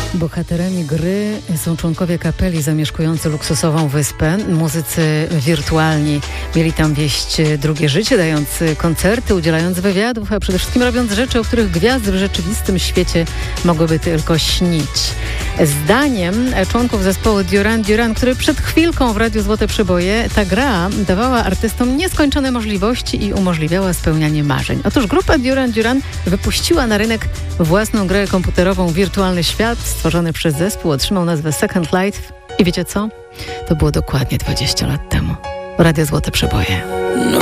Bohaterami gry są członkowie kapeli zamieszkujący luksusową wyspę. Muzycy wirtualni mieli tam wieść drugie życie, dając koncerty, udzielając wywiadów, a przede wszystkim robiąc rzeczy, o których gwiazdy w rzeczywistym świecie mogłyby tylko śnić. Zdaniem członków zespołu Duran Duran, który przed chwilką w Radiu Złote Przeboje, ta gra dawała artystom nieskończone możliwości i umożliwiała spełnianie marzeń. Otóż grupa Duran Duran wypuściła na rynek własną grę komputerową Wirtualny Świat, stworzony przez zespół, otrzymał nazwę Second Life. I wiecie co? To było dokładnie 20 lat temu. Radio Złote Przeboje.